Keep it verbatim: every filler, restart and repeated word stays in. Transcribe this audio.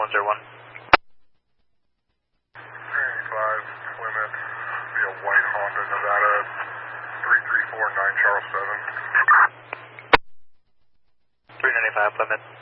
one zero one. three five Plymouth via White Honda, Nevada, three three four nine Charles seven. three ninety-five Plymouth.